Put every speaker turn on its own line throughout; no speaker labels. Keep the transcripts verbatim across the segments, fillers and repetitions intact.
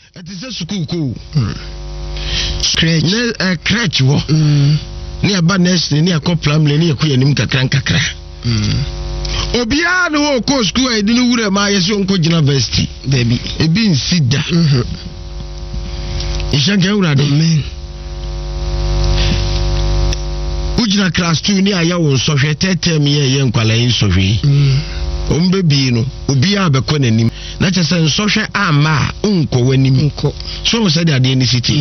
It is a school cool.
Scratch.
A crutch wo. Near Banes, near Coplam, near Queen Kakra. Obia no co school, I didn't know my young co university, baby. A being Sida. You shall go around, man. Ujina class two near your social term year, young Qualain Sophie. Um baby, no, Ubia Beconim. Na chese social ama unko wenim nko so said at the city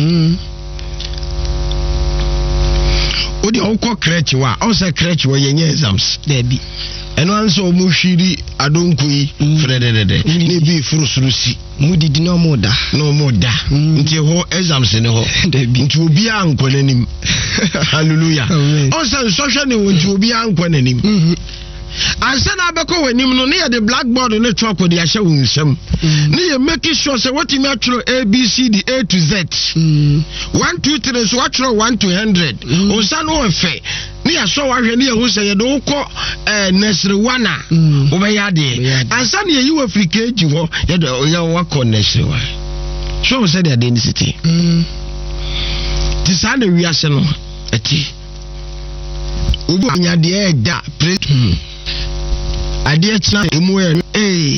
odi onko crèche wa o say crèche wa yenye exams there be eno anso mu hwiri adonko yi frededede ne bi furusurusi mu didi no mo da no mo da nti ho exams ne ho there be nti obi anko nanim hallelujah o say social ne wonti obi anko nanim ansa na abeko wanim no ne the blackboard ne chalk de ahye wunsam ne ye make sure say what me atro A B C D A to Z one two three so atro one to one hundred onsa no efe ne ya so wahwe ne ye hu say ye do ko eh nursery one a wo be ya de ansa ne ye yi Africa eji ho ye de ye wa ko nursery one so we say the identity this and we ase no eti ubo nya de e da Adia china emu eh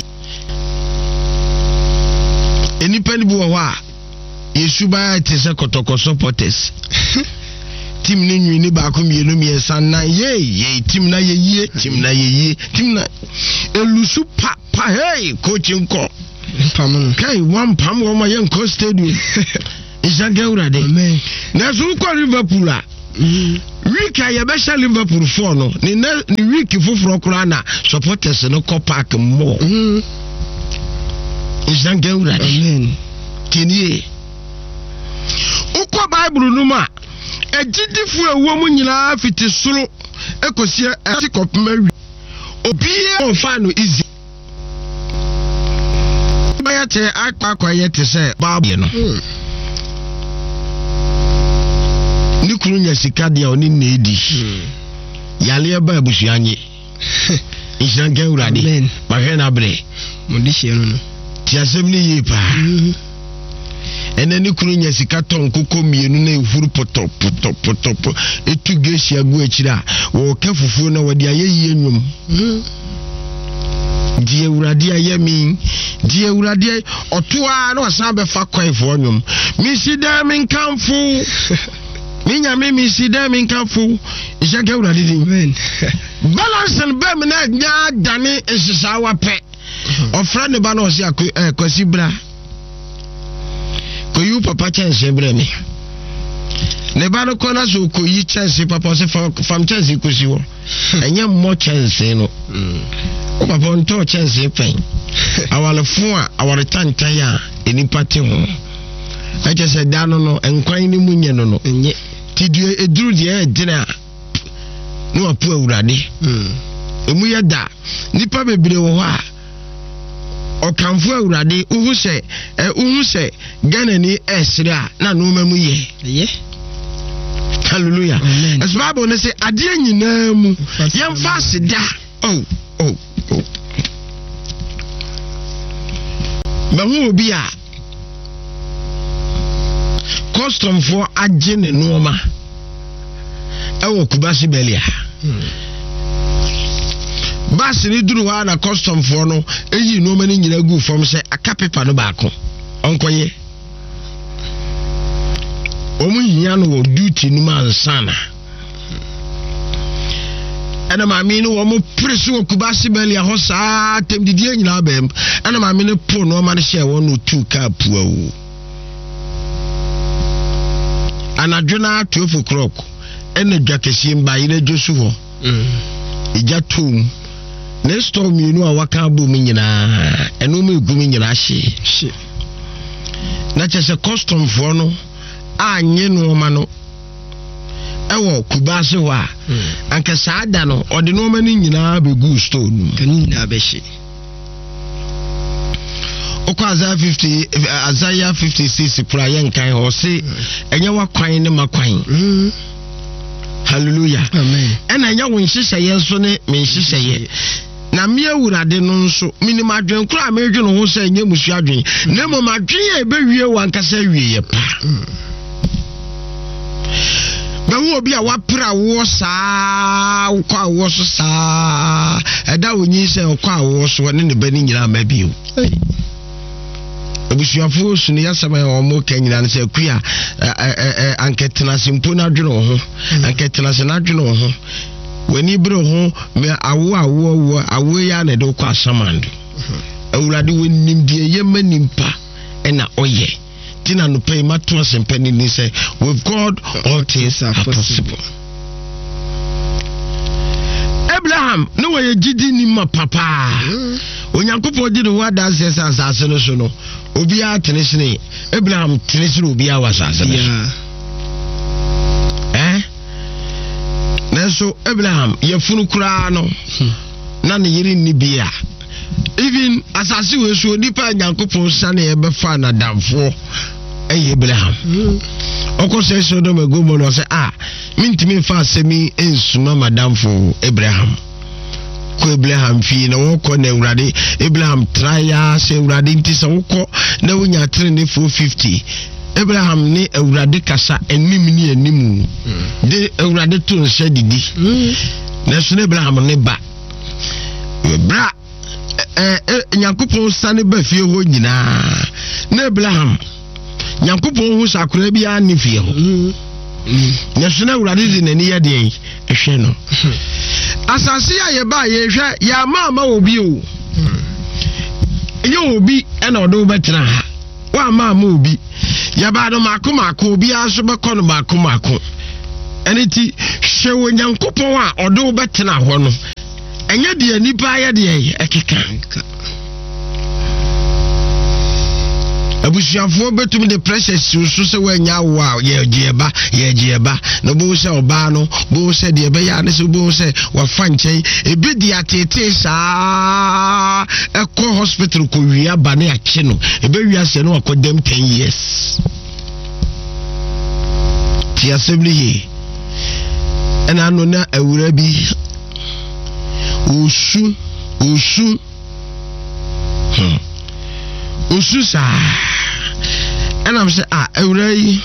eni pani bu ho a yesu ba te se kotoko supporters team ni nwi ni ba ko mienu mi esanna ye ye team na ye ye team na ye ye team na elusu pa pa hey coaching ko pam kai one pam wo ma ye nko stadium isanga urade amen na so ko Liverpool a week ya be sha Liverpool four no ni ni week foforo kura na supporters no ko park mo mm isanga urade amen tinie ukwa Bible no ma ejidifu ewo mu nyina fiti soro ekosie etikop mawi obi e fa no easy baya te akwa kwa ye te se Bible no ni kuru nya sika dia oni na edi yale ba abusuanye isanga urade ba he na bre mo di hye no no ti asem ni yi pa ene ni kuru nya sika ton koko mienu na ehuru poto poto poto etu gesia gu akira wo ka fufu na wadi ayeyi enwum die urade ayemi die urade otoa na wasan be fa kwan fo onwum mi sida min kanfu Minya mimi si dem in kafu isake urade din amen balance and bem na nya dane esisa wa pe ofra ne ba na osi akwasi bra ko yu papa chance bra mi ne ba no kona so ko yi chance papa se fam chance ko si wo enye mo chance no o papa nto chance pen awale fun a aware tantan ya enipa te ho aje se da no no enkwan ni munye no no enye tidie eduru die dina no apu awurade mm emu ye da nipa bebire wo ha okanfo awurade uhu se eh uhu se Ghana ni esra na no mamu ye ye hallelujah as Bible ne say ade nyina mu yem fast da oh oh oh ba hu obi a custom for agene noma ewo kubasi belia basi ni duru ha na custom for no eyi noma ni nyina gu form se aka paper no baako onkoye omu hinya no wo duty no man sana ana ma mi no wo mo press wo kubasi belia ho saa tem didie nyina bem ana ma mi no po no ma ne hye wo no two ka puawo anadwona twelve o'clock ene dwakesi mba ire josu ho mm ija tom ne storm yenu a waka abo mu nyina eno me gu mu nyina hye hye na chese custom for no anye no ma no ewo kubase ho a anka saada no ode no ma ni nyina be gu store no kani na be hye Okwaza fifty Isaiah fifty-six kura yen kan ho se enye wa kwan ne makwan hallelujah amen ena nya won hihye ye so ne me hihye ye na me awurade no nso minim adwen kura me dwe no ho sɛ nye musu adwen na mo madwen e be wie wankasa wie ye pa ba wo bi a wapra wo saa wo kwa wo so saa ɛda onyi sɛ wo kwa wo so ne ne bani nyina ma bio abusuafo sunu yasama o mo kanyina ne sɛ kuya anketena simpo na dwe no ho anketena se na dwe no ho wani bro ho me awo awo awo awo ya na de kwa samando awurade wonim die yema nimpa ena oye tina no pay mato asempani ni say with God all things are possible. Abraham no way gidi ni ma papa onyankopɔ di no wada asese asase no so no obi a tenesene Abraham tenesene obi a wasase no eh Nanso Abraham yefunu kura no na ne yiri ni bia even asase we so nipa nyankopon sane e be fa na damfo eh Abraham oko se so do me gomo no se ah mintimi fa asemi ensuma madamfo Abraham ko Abraham fi na woko na Awurade Abraham traya se Awurade ntisa woko na wonya tre ne four fifty Abraham ni Awurade kasa enim ni enimu de Awurade to nse didi na so Abraham ne ba bra eh Nyankopon sane ba fie ho nyina na Abraham Nyankopon hu sakura bia ne fie ho na so Awurade de nani ya de ehwe no asase ya ye ba ye hwe ya ma ma obi o ye obi e na odo betena ha wa ma ma obi ya ba do mako mako obi aso be kono mako mako eniti hwe wo Nyankopon a odo betena ho no enye de nipa ya de ekeka abusuafo betum de pressure so se wanya wa ye gieba ye gieba no bo se oba no bo se de be ya ne so bo se wa fa nchen ebi di atete saa eko hospital ko wia ba ne ache no ebe wia se no akodem ten years ti assembly he ena no na awura bi usu usu hmm usu sa and I'm say ah awurai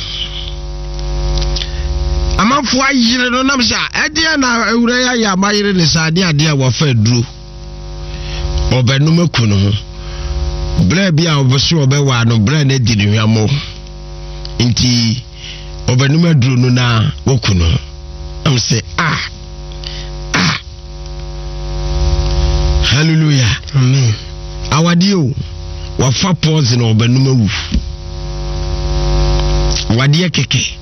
amafo ayire no nam say ade na awurai aya mayire ne sa ade ade a wo fa duro obenu makunu ho bra bia oboso obewa no bra na di ne hwamo nti obenu maduro no na wokunu am say ah ah hallelujah amen awadio wafa pause na obenu mawu wadiye keke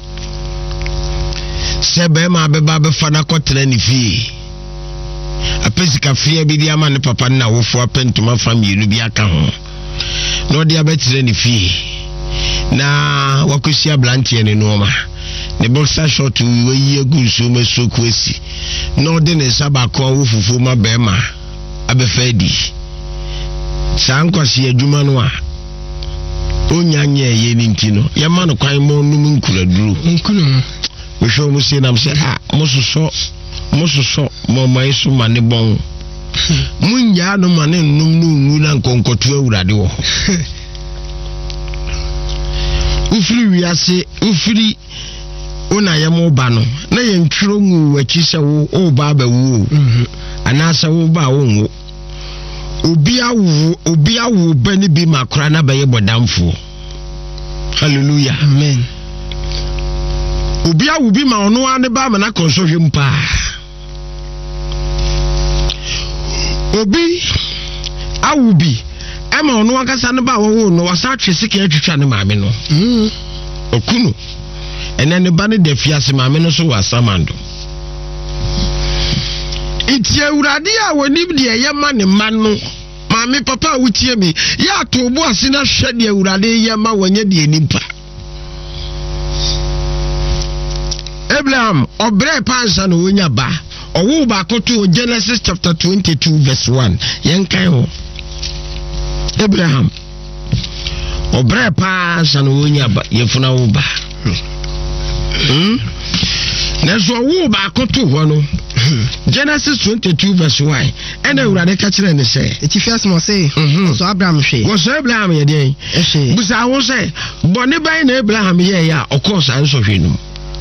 sebe ma beba be fana kotre ni fi apesika fie bi dia ma ne papa na wofo apentuma family bi aka ho no dia betre ni fi na wakosia blantie ne no ma ne boxer short we yi agunso mesoku esi no de ne sabako wofufu ma be ma abefadi sankwasi adwuma no a onyanye ye ni ntino ya ma no kwan mo num nkuraduru nkunu we show mu se nam se ah mososo mososo mo mai so mane bon munya no mane num num na nkonkotu Awurade wo ufiri wiase ufiri ona ye mo ba no na ye ntwiro ngu wachi se wo o ba ba wo ana se wo ba wo nwo obi awu obi awu bani bi makra na baye bodamfo hallelujah amen obi awu bi ma ono ane ba na konsohwe mpa obi awu bi ema ono akasa ne ba wo no wasa twese ka atwitwa ne maame no mm okunu ene ne ba ne da fiase maame no so wasamando iti Awurade a wonim de yema ne ma no maame papa wutie me ya to bo ase na hwe de Awurade yema wanya de nimpa Abraham obre pansa no wonya ba owo ba koto Genesis chapter twenty-two verse one yenkan ho Abraham obre pansa no wonya ba yefuna wo ba hmm na so wo ba koto ho no Genesis twenty-two verse one. And Urade catcher and say,
It's first must say, so Abraham she
was Abraham a day. But I will say, Bonnie by Abraham, yeah, of course, I also know.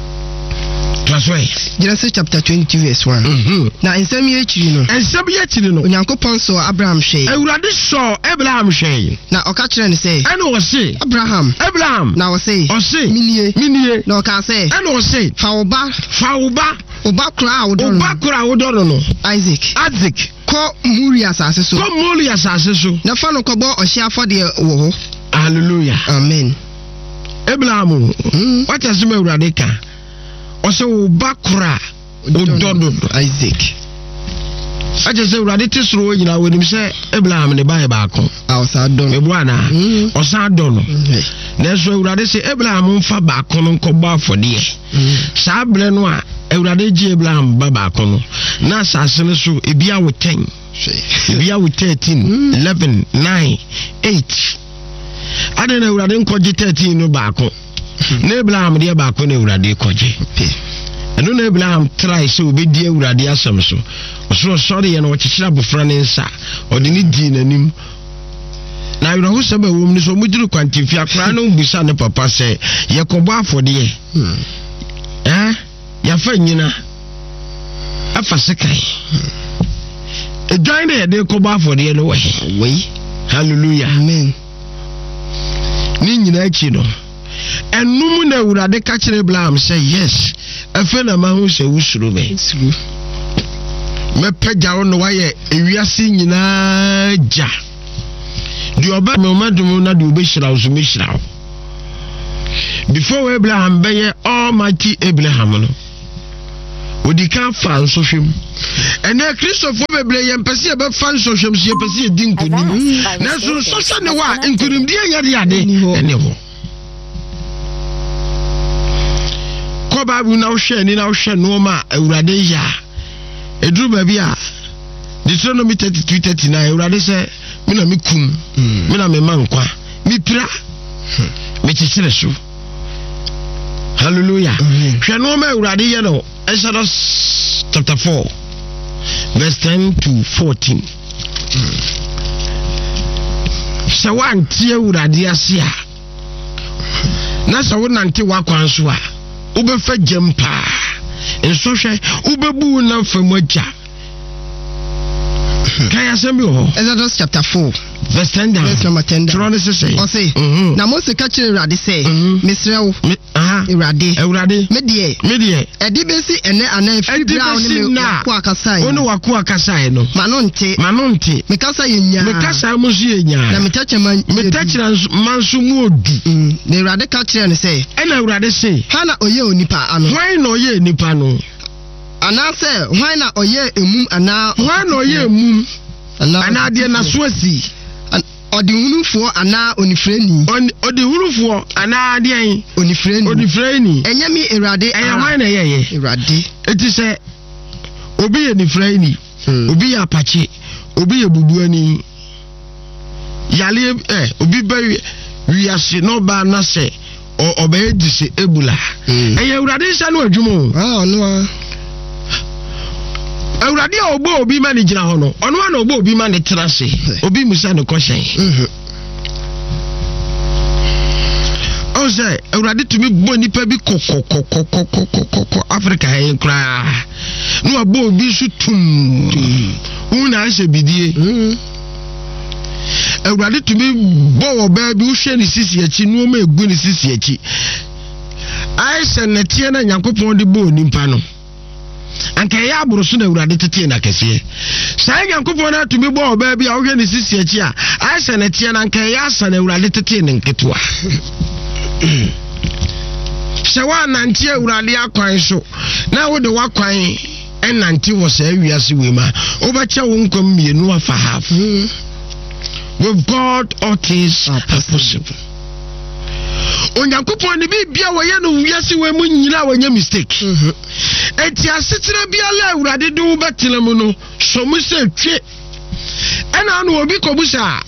Genesis chapter twenty verse one. Now in some year chino
and some year chino
Nyankopon so Abraham she
Urade saw Abraham she
na okachire ne say
and was say
Abraham
Abraham
na was say
or say
minie
minie
na oka say
and was say
fa oba
fa oba
oba kura odo
oba kura odo no
Isaac
Isaac
ko muri asase so
ko muri asase so
na fa no ko bo ohia afode wo ho.
Hallelujah,
amen.
Abraham what has me Urade ka also bakura ododo
Isaac
I just say Urade tisro nyina when him say Abraham ne bai ba ko
awsa don
me bua na o sa don no na so Urade say Abraham mfa ba ko no ko ba afode sa bre no a Urade ji Abraham ba ba ko no na asase ne so ebia wo ten ebia wo thirteen eleven nine eight adena Urade nkoji thirteen no ba ko na Abraham de ba ko na Urade koje eno na Abraham try so be die Urade asem so so sorry ye na ochechira bofra ne nsa ode ni di nanim na yoro ho sebe wo mni so muduru kwantifia kra na busa ne papa se ye kobo afode ye eh ya fa nyina afa sekai e join de de kobo afode ye no we we hallelujah
amen
ni nyina achi no enum na Urade ka kire Abraham say yes afa na ma hu se wusuru be me peja no waye ewiase nyina ja di oba me madum na di obeshira uzu meshira before Abraham be almighty Abraham no odi kan fa so hwem ene Christopher bebre ye mpese be fa so hwem so ye pese ye din konim na so so so ne wa nkurim die yade yade ene ho ko babu na hwe ni na hwe no ma Urade ya edru ba bia Deuteronomy thirty-two thirty-nine Urade say me na me kum me na me mankwa me pira me chichire so hallelujah hwe no ma Urade ye no Exodus chapter four verse ten to fourteen so one tie Urade ase a na so wonante wakwan so a ubefa jempa enso hwe ubebu na famoja kaya sembi ho
Exodus chapter four
verse ten down
verse number ten down
Urade say
o say na Moses ka kire Urade say mesrew
aha
Urade
Urade
me de
me de
e di besi ene ana fi bra oni me ko akasai
oni wako akasai no
manonte
manonte
me kasa yenya
me kasa mo su yenya
na me tache man
me tache mansu mu odu
na Urade ka kire ne say
ena Urade say
hana oye onipa ano
why no oye nipa no
ana say why na oye emum ana
why no oye emum
ana
ana de na so asi
odi hunufo ana onifreni
odi hunufo ana de an
onifreni
onifreni
enye mi Urade
eya why na ye ye
Urade
eti say obi ye nifreni obi ya apache obi ye bubuani yale eh obi ba wiase no ba na se obe dise ebula eya Urade sa no adwumo
ah no
Urade ogbo obi ma ni gina ho no ono na ogbo obi ma ni trase obi musa no question o say Urade tumi bo nipa bi kokokokokokoko Africa he kra no ogbo obi su tum una ase bidie Urade tumi bo oba bi wo hwe ni sisi achi no ma egu ni sisi achi ai se na tie na Nyankopon de bo nipa no anka ya aburo so na Urade tete na kese sai Nyankopon na tumi bo oba bi a wo hwe ni sisi achi a ai se na tie na anka ya asa na Urade tete ne nketwa sewa nantie Urade akwan so na wo de wakwan enantie wo sa wiase we ma obeche wo nkom mienu afa half with God all things are possible. Onyankopon ni bibia wo ye no wiase we mu nyina wanya mistake enti asetena bia la Urade de wo betele mu no so mu se twe ena no obi kobusa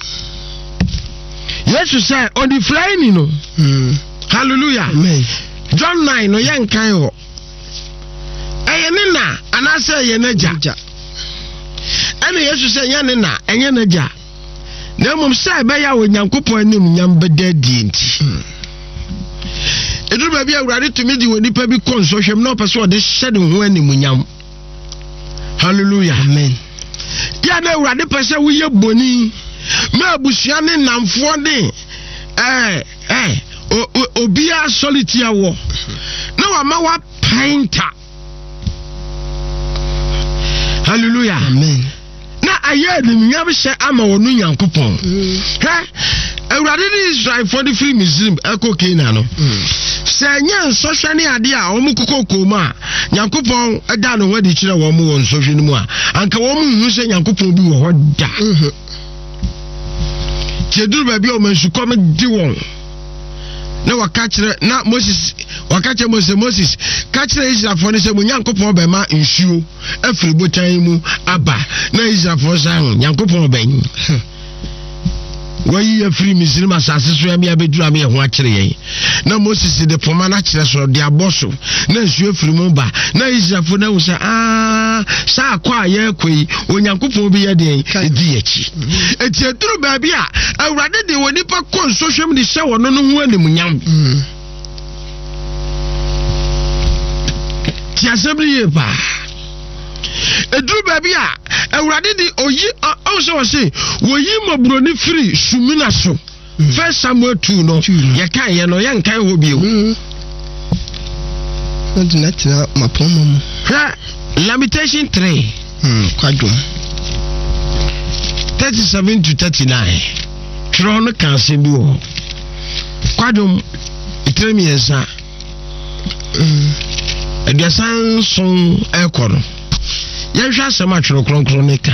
Yesu say on the flying no hallelujah amen John nine no yan kan ho ɛyɛ ne na anaasɛ ɛyɛ n'agya ɛna Yesu sɛ ɛnyɛ ne na ɛnyɛ n'agya na mmom sɛ ɛbɛyɛ a Onyankopɔn anim nyam bɛda adi nti ɛduru baabi a Awurade tumi de wɔ nipa bi kɔ nsɔhwɛm na ɔpɛ sɛ ɔde hyɛ ne ho anim nyam. Hallelujah, amen. Ya na Awurade pɛ sɛ woyɛ boni ma abusua ne namfoɔ ne eh eh obia solitude awo na wa ma wa painter. Hallelujah, amen. Na aye de nyam hye ama wonu Nyankopɔn he Awurade ni Israel for the free Muslim eko Canaan no sɛ nya nsɔhwɛ ne ade a wɔn kokoko mu a Nyankopɔn ɛda no wadi kyerɛ wɔn mu wɔ nsɔhwɛ no mu a anka wɔn mu hu sɛ Nyankopɔn bi wɔ hɔ da tieduru baabi a wɔn nsukɔm di wɔn na waka kyerɛ na Moses waka kyerɛ Moses Moses ka kyerɛ Israelfoɔ ne sɛ mo Nyankopɔn bɛma nsuo afiri botan mu aba na Israelfoɔ san Nyankopɔn bɛnyi wayi afiri Misrim asase so ya me abeduru ame ho akyere yɛn na Moses de poma na kyerɛ so de abɔso na nsuo afiri mu ba na Israelfoɔ na hu sɛ ah sa akɔ a yɛ kɔyi Onyankopɔn bi yɛ den edi akyi eti eduru baabi a Awurade de wɔ nipa kɔ nsohwɛm de hyɛ wɔn no ho animnyam ti asɛm ye ba eduru baabi a Awurade de oyi ɔwɔ wɔ se woyi mabroni firi sumina so First Samuel two no yɛ kan yɛ no yɛ nkan hɔ bio
na tina mapomo mu
ha Lamentation three
hmm kwadwo
thirty-seven to thirty-nine twerɛ no kan se bi wɔ kwadwo itremi yɛsa aduasan son ɛkɔ no yɛhwɛ asɛm atwerɛ kronkron ne ka